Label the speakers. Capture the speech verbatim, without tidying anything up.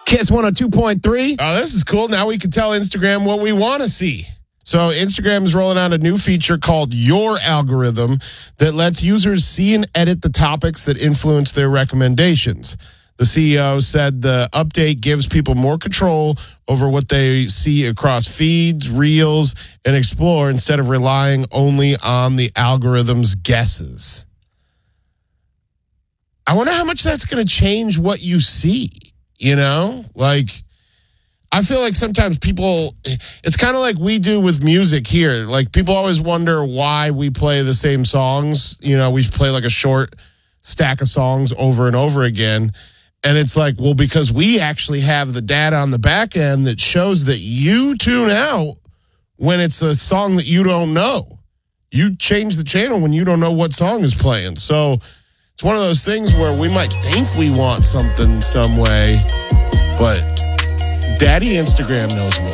Speaker 1: Kiss one oh two point three.
Speaker 2: Oh, this is cool. Now we can tell Instagram what we want to see. So Instagram is rolling out a new feature called Your Algorithm that lets users see and edit the topics that influence their recommendations. The C E O said the update gives people more control over what they see across feeds, reels, and explore instead of relying only on the algorithm's guesses. I wonder how much that's going to change what you see, you know? Like, I feel like sometimes people, it's kind of like we do with music here. Like, people always wonder why we play the same songs. You know, we play like a short stack of songs over and over again. And it's like, well, because we actually have the data on the back end that shows that you tune out when it's a song that you don't know. You change the channel when you don't know what song is playing. So it's one of those things where we might think we want something some way, but Daddy Instagram knows more.